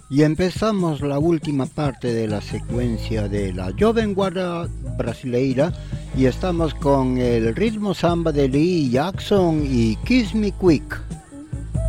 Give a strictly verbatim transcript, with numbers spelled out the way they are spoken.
Y empezamos la última parte de la secuencia de la Joven Guarda Brasileira y estamos con el ritmo samba de Lee Jackson y Kiss Me Quick.